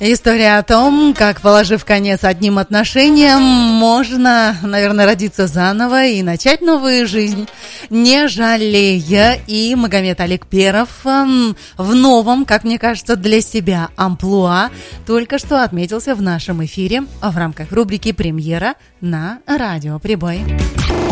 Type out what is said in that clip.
История о том, как, положив конец одним отношениям, можно, наверное, родиться заново и начать новую жизнь, не жалея. И Магомед Аликперов в новом, как мне кажется, для себя амплуа только что отметился в нашем эфире в рамках рубрики «Премьера» на Радио Прибой.